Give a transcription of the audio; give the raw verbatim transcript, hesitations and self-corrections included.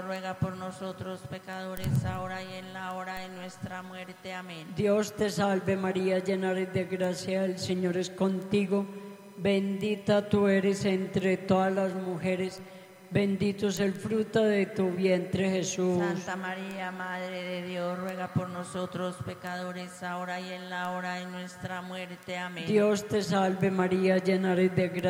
Dios, ruega por nosotros pecadores, ahora y en la hora de nuestra muerte. Amén. Dios te salve María, llena eres de gracia, el Señor es contigo. Bendita tú eres entre todas las mujeres, bendito es el fruto de tu vientre, Jesús. Santa María, Madre de Dios, ruega por nosotros pecadores, ahora y en la hora de nuestra muerte. Amén. Dios te salve María, llena eres de gracia.